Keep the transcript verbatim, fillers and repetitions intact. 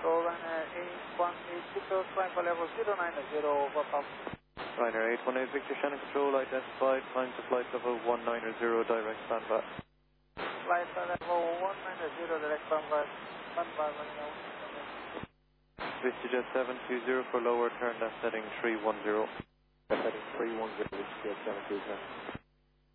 Ryanair eight one eight Victor, climb for level zero nine zero over Pop. Ryanair eight one eight Victor, Shannon Control, identified, climb to flight level one nine zero, direct standby. Flight level one nine zero, direct standby, standby right now. VistaJet seven two zero for lower, turn left heading three one zero. Heading three one zero, VistaJet seven two zero.